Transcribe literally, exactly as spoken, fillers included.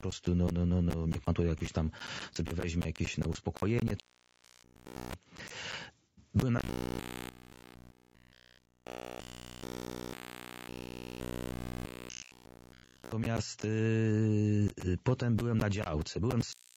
prostu, no, no, no, no, niech pan to jakieś tam sobie weźmie jakieś na uspokojenie. Byłem na... Natomiast yy, potem byłem na działce. Byłem